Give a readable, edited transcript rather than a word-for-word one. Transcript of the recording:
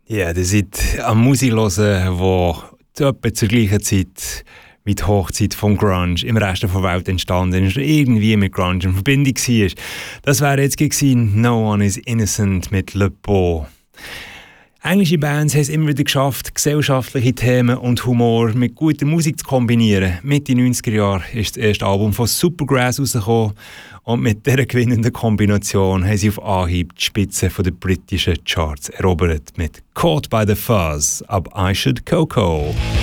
Ja, ihr seid am Musik hören, wo etwa zur gleichen Zeit wie die Hochzeit vom Grunge im Rest der Welt entstanden ist und irgendwie mit Grunge in Verbindung war. Das wäre jetzt gewesen «No One is Innocent» mit Le Beau. Englische Bands haben es immer wieder geschafft, gesellschaftliche Themen und Humor mit guter Musik zu kombinieren. Mitte 90er Jahre ist das erste Album von Supergrass rausgekommen und mit dieser gewinnenden Kombination haben sie auf Anhieb die Spitze der britischen Charts erobert mit «Caught by the Fuzz» ab «I Should Coco».